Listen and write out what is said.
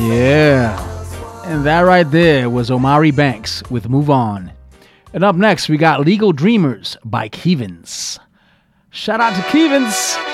Yeah. And that right there was Omari Banks with Move On. And up next, we got Legal Dreamers by Kevins. Shout out to Kevins.